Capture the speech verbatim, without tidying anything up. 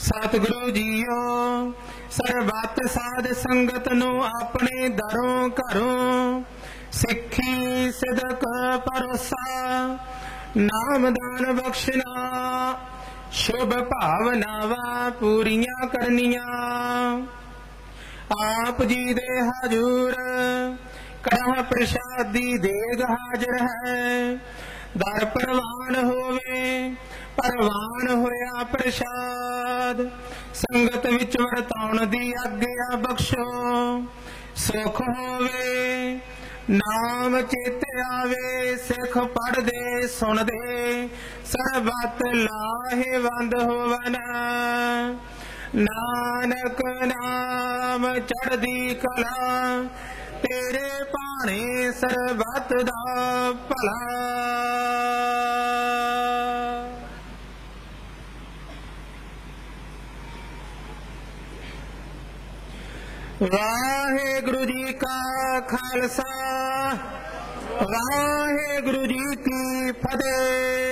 सतगुरु जीओ सरबत साध संगत नु अपने दरों घरों सिखी सिदक भरोसा नाम दान बख्शना शुभ भावनावा पूरियां करनिया आप जी दे हजूर कड़ा प्रसादी देग हाजर है दर परवान होवे परवान होया प्रसाद संगत विच वरताउण दी आग्या बख्शो सुख होवे नाम चेते आवे सिख पढ़दे सुनदे सरबत लाहेवंद होवन नानक नाम चढ़दी कला तेरे भाणे सरबत दा भला। वाहेगुरु जी का खालसा वाहेगुरु जी की फतेह।